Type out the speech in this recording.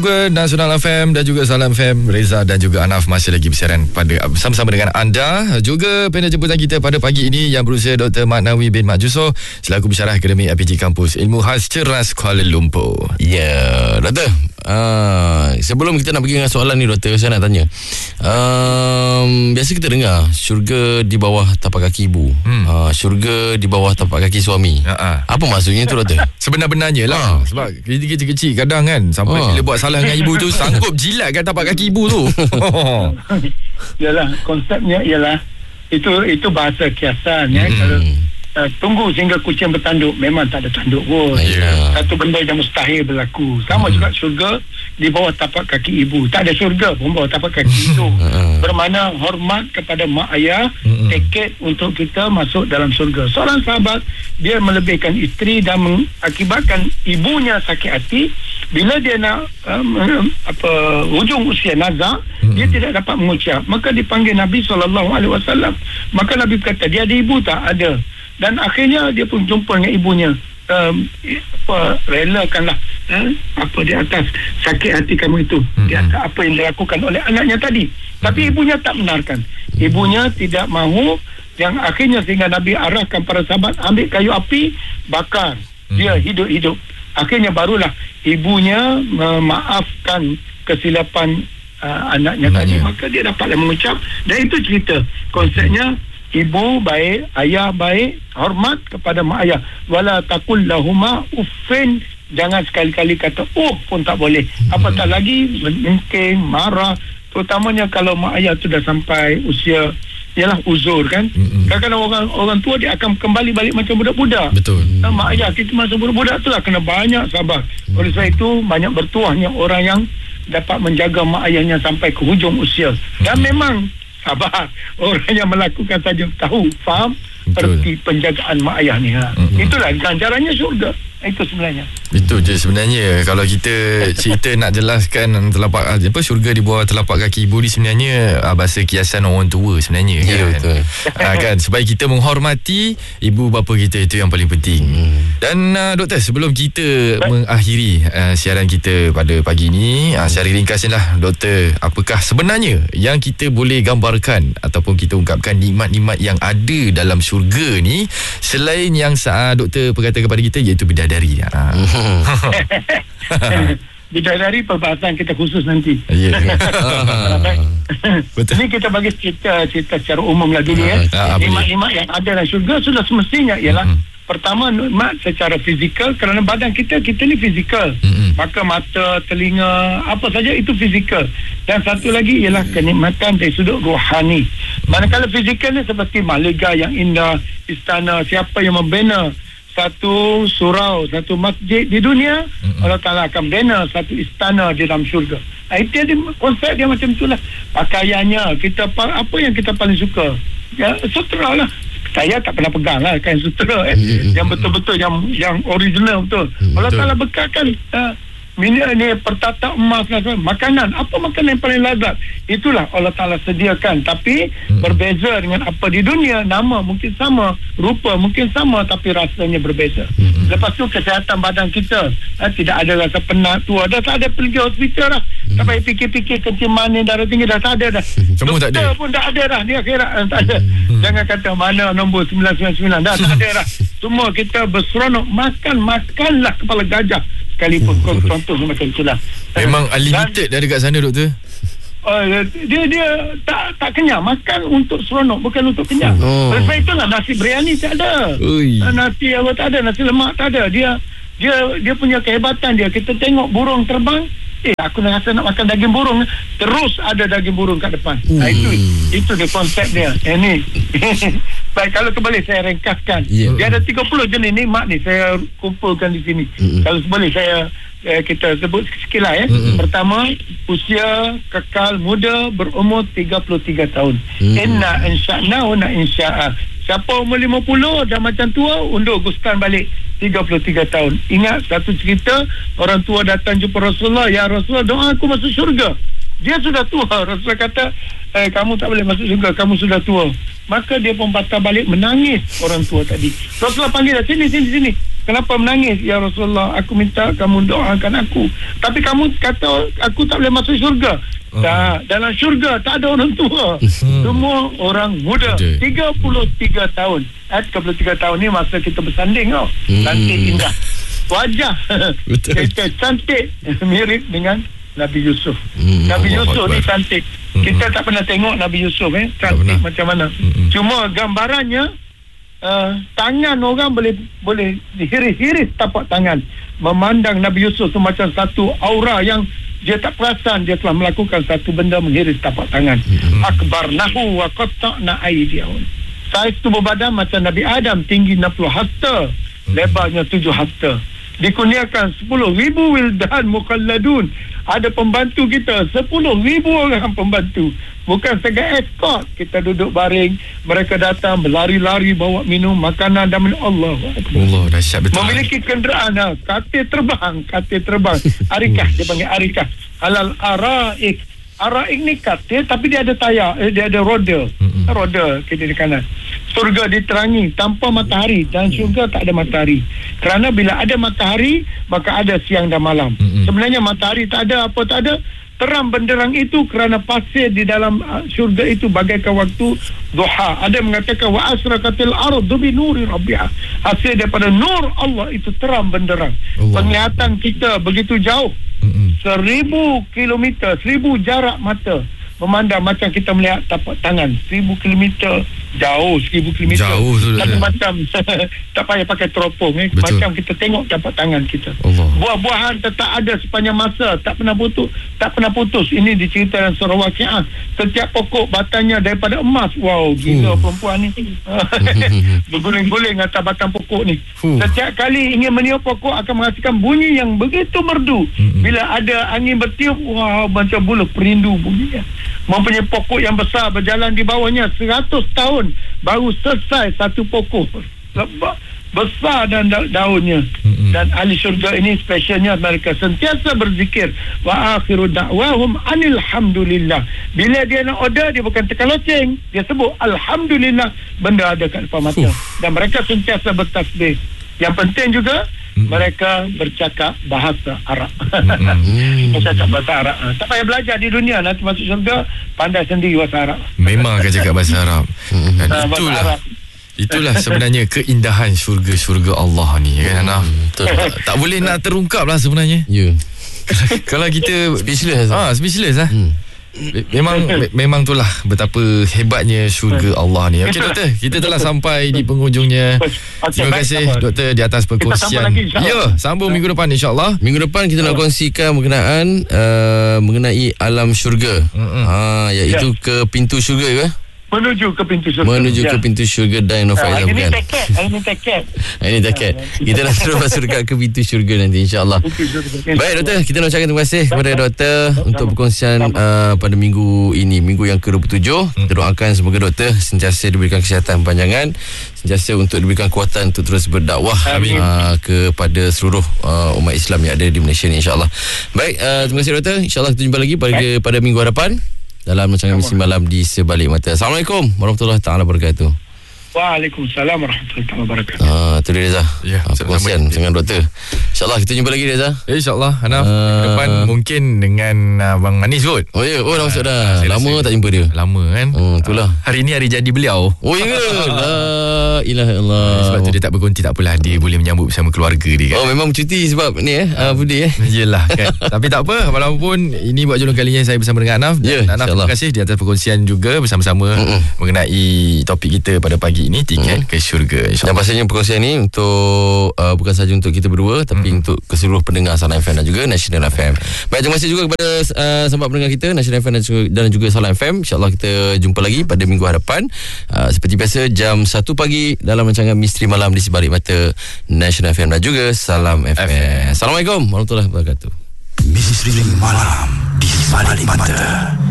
Juga Nasional FM dan juga Salam FM, Reza dan juga Anaf masih lagi bersiaran bersama-sama dengan anda. Juga panel jemputan kita pada pagi ini yang berusia Dr. Mat Nawi bin Mat Jussoh selaku pensyarah Akademi APG Kampus Ilmu Khas Cerras Kuala Lumpur. Ya, Doktor. Sebelum kita nak pergi dengan soalan ni, Doktor, saya nak tanya. Biasa kita dengar syurga di bawah tapak kaki ibu, syurga di bawah tapak kaki suami. Apa maksudnya tu, Doktor? Sebenar-benarnya lah. Sebab kita kecil kadang kan sampai bila buat salah dengan ibu tu sanggup jilatkan tapak kaki ibu tu. Yalah, konsepnya ialah itu bahasa kiasan ya. Kalau tunggu sehingga kucing bertanduk, memang tak ada tanduk pun. Satu benda yang mustahil berlaku. Sama juga syurga di bawah tapak kaki ibu. Tak ada syurga pun bawah tapak kaki itu. Bermakna hormat kepada mak ayah, tiket untuk kita masuk dalam syurga. Seorang sahabat, dia melebihkan isteri dan mengakibatkan ibunya sakit hati. Bila dia nak hujung usia nazak, dia tidak dapat mengucap. Maka dipanggil Nabi SAW. Maka Nabi berkata, dia ada ibu tak? Ada. Dan akhirnya dia pun jumpa dengan ibunya. Relakanlah di atas sakit hati kamu itu, di atas apa yang dilakukan oleh anaknya tadi. Tapi ibunya tak benarkan. Ibunya tidak mahu. Yang akhirnya sehingga Nabi arahkan para sahabat, ambil kayu api, bakar dia hidup-hidup. Akhirnya barulah ibunya memaafkan kesilapan anaknya tadi. Maka dia dapatlah mengucap. Dan itu cerita. Konsepnya, ibu baik, ayah baik, hormat kepada mak ayah. Wala taqul lahuma uffin, jangan sekali-kali kata pun tak boleh. Apatah lagi mungkin marah, terutamanya kalau mak ayah tu dah sampai usia ialah uzur kan. Kadang-kadang orang tua dia akan kembali balik macam budak-budak. Betul. Mak ayah kita masa budak-budak tu lah kena banyak sabar. Oleh sebab itu banyak bertuahnya orang yang dapat menjaga mak ayahnya sampai ke hujung usia. Dan memang sabar orang yang melakukan saja tahu, faham erti penjagaan mak ayah ni. Itulah ganjarannya syurga. Itu sebenarnya. Itu je sebenarnya. Kalau kita cerita nak jelaskan telapak syurga di bawah telapak kaki ibu ni sebenarnya bahasa kiasan orang tua sebenarnya. Ya, kan? betul. Kan supaya kita menghormati ibu bapa kita, itu yang paling penting. Dan doktor, sebelum kita mengakhiri siaran kita pada pagi ni, secara ringkasnya lah doktor, apakah sebenarnya yang kita boleh gambarkan ataupun kita ungkapkan nikmat-nikmat yang ada dalam syurga ni selain yang doktor perkatakan kepada kita, iaitu bidadari. Bidadari perbahasan kita khusus nanti. Betul. Ini kita bagi cerita secara umum lah dulu ya. Nikmat-nikmat yang ada dalam syurga sudah semestinya ialah pertama, nikmat secara fizikal, kerana badan kita ni fizikal. Maka mata, telinga, apa saja itu fizikal. Dan satu lagi ialah kenikmatan dari sudut rohani. Manakala fizikal ni seperti mahligai yang indah, istana, siapa yang membina satu surau, satu masjid di dunia, Allah Ta'ala akan bina satu istana di dalam syurga. Itu dia, konsep dia macam itulah. Pakaiannya, apa yang kita paling suka? Ya, sutera lah. Saya tak pernah pegang lah kain sutera yang betul-betul yang original betul. Allah Ta'ala bekalkan ini pertata emas, makanan. Apa makanan yang paling lazat? Itulah Allah Ta'ala sediakan. Tapi berbeza dengan apa di dunia. Nama mungkin sama, rupa mungkin sama, tapi rasanya berbeza. Lepas tu kesihatan badan kita, tidak ada rasa penat, tua. Dah tak ada pergi hospital dah. Tak payah fikir-fikir kencing manis, darah tinggi, dah tak ada dah. Semua tak ada. Doktor pun dah ada dah. Dia akhirat tak ada. Jangan kata mana nombor 999. Dah tak ada dah. Semua kita berseronok. Makanlah kepala gajah sekalipun. Contoh macam itulah. Memang unlimited dah dekat sana, doktor. Dia tak kenyang. Makan untuk seronok, bukan untuk kenyang. Sebab itulah nasi biryani tak ada. Nasi apa tak ada, nasi lemak tak ada. Dia punya kehebatan dia. Kita tengok burung terbang, aku rasa nak makan daging burung, terus ada daging burung kat depan. Itu dia konsep dia. Ini baik, kalau boleh saya ringkaskan. Dia ada 30 jenis nikmat ni saya kumpulkan di sini. Kalau boleh kita sebut sekilas Pertama, usia kekal muda berumur 33 tahun. Inna insya'na wa na insya'a. Siapa umur 50 dah macam tua, undur guskan balik 33 tahun. Ingat satu cerita, orang tua datang jumpa Rasulullah, ya Rasulullah, doa aku masuk syurga. Dia sudah tua. Rasulullah kata, kamu tak boleh masuk syurga, kamu sudah tua. Maka dia pun patah balik menangis orang tua tadi. Rasulullah panggil, sini. kenapa menangis? Ya Rasulullah, aku minta kamu doakan aku. Tapi kamu kata aku tak boleh masuk syurga. Dalam syurga tak ada orang tua. Semua orang muda. 33 tahun. 33 tahun ni masa kita bersanding tau. Cantik, indah. Wajah kita cantik, mirip dengan Nabi Yusuf. Nabi Yusuf ni cantik. Kita tak pernah tengok Nabi Yusuf cantik macam mana. Cuma gambarannya tangan orang boleh dihiris-hiris tapak tangan. Memandang Nabi Yusuf tu macam satu aura yang dia tak perasan dia telah melakukan satu benda menghiris tapak tangan. Akbarnahu wa qatta'na aydiyahum. Saiz tubuh badan macam Nabi Adam, tinggi 60 hasta, lebarnya 7 hasta. Dikurniakan 10,000 wildan mukhalladun. Ada pembantu kita 10,000 orang pembantu. Bukan sebagai escort. Kita duduk baring, mereka datang berlari-lari bawa minum makanan dan minum. Allah dahsyat betul. Memiliki kenderaan katil terbang. Arikah, dia panggil arikah. Alal araik. Araik ni katil tapi dia ada tayar, dia ada roda. Roda kiri kanan. Surga diterangi tanpa matahari, dan syurga tak ada matahari. Kerana bila ada matahari maka ada siang dan malam. Sebenarnya matahari tak ada, apa tak ada, terang benderang itu kerana pasir di dalam syurga itu bagaikan waktu duha. Ada mengatakan wa asraqatil ardu bi nuri rabbiha. Hasil daripada nur Allah itu terang benderang. Penglihatan kita begitu jauh. 1,000 kilometer, 1,000 jarak mata memandang macam kita melihat tapak tangan. 1,000 kilometer jauh, 1,000 kilometer jauh tu tapi macam tak payah pakai teropong macam kita tengok tapak tangan kita. Buah-buahan tetap ada sepanjang masa, tak pernah putus. Ini diceritakan surah Waqiah. Setiap pokok batangnya daripada emas. Wow, gila perempuan ni. Berguling-guling atas batang pokok ni. Setiap kali ingin meniup pokok akan menghasilkan bunyi yang begitu merdu. Bila ada angin bertiup, wow, macam bulu perindu bunyinya. Mempunyai pokok yang besar, berjalan di bawahnya 100 tahun baru selesai satu pokok besar dan daunnya. Dan ahli syurga ini spesialnya mereka sentiasa berzikir wa akhiru da'wahum anil hamdulillah. Bila dia nak order, dia bukan tekan loceng, dia sebut alhamdulillah, benda ada kat depan mata. Dan mereka sentiasa bertasbih. Yang penting juga mereka bercakap bahasa Arab. Bercakap bahasa Arab. Tak payah belajar di dunia, nanti masuk syurga pandai sendiri bahasa Arab. Memang akan cakap bahasa Arab. Dan itulah sebenarnya keindahan syurga Allah ni kan. Tak boleh nak terungkap lah sebenarnya. Kalau kita speechless lah. Memang itulah betapa hebatnya syurga Allah ni. Okey doktor, kita telah sampai di penghujungnya. Terima kasih doktor di atas perkongsian. Sambung minggu depan insya-Allah. Minggu depan kita nak kongsikan mengenai alam syurga. Iaitu ke pintu syurga ke? Menuju ke pintu syurga. Ke pintu syurga dan Nofaizah bukan? Ini tiket. Kita nak terus masuk dekat ke pintu syurga nanti insya-Allah. Baik doktor, kita nak ucapkan terima kasih kepada doktor untuk perkongsian pada minggu ini, minggu yang ke-27. Kita doakan semoga doktor sentiasa diberikan kesihatan panjangan, sentiasa untuk diberikan kekuatan untuk terus berdakwah kepada seluruh umat Islam yang ada di Malaysia ni insya-Allah. Baik, terima kasih doktor. Insya-Allah kita jumpa lagi pada minggu hadapan dalam rancangan Misteri Malam di Sebalik Mata. Assalamualaikum warahmatullahi taala wabarakatuh. Waalaikumsalam warahmatullahi wabarakatuh. Tu dia Reza. Perkongsian dengan doktor. InsyaAllah kita jumpa lagi Reza. InsyaAllah Hanaf. Depan mungkin dengan Abang Manis kot. Dah masuk dah. Lama tak jumpa dia. Lama kan. Itulah. Hari ni hari jadi beliau. Ya ke? La ilaha illallah. Sebab tu dia tak berkonti, tak apalah. Dia boleh menyambut bersama keluarga dia kan. Memang cuti sebab ni Budi Yelah kan. Tapi tak apa, walaupun ini buat julung kalinya saya bersama dengan Hanaf. Hanaf, terima kasih di atas perkongsian juga bersama-sama mengenai topik kita pada pagi ini, tiket ke syurga. Dan pastinya perkongsian ni untuk bukan sahaja untuk kita berdua, tapi untuk keseluruh pendengar Salam FM dan juga National FM. Baik, terima kasih juga kepada sahabat pendengar kita National FM dan juga Salam FM. InsyaAllah kita jumpa lagi pada minggu hadapan seperti biasa jam 1 pagi dalam rancangan Misteri Malam di Sebalik Mata National FM dan juga Salam FM. Assalamualaikum warahmatullahi wabarakatuh. Misteri Malam di Sebalik Mata.